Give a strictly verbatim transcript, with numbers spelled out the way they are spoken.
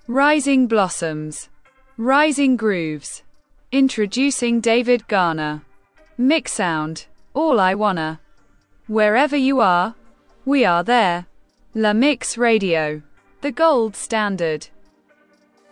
Rising Blossoms. Rising Grooves. Introducing David Garner. Mixsound. All I Wanna. Wherever you are, we are there. La Mix Radio. The gold standard.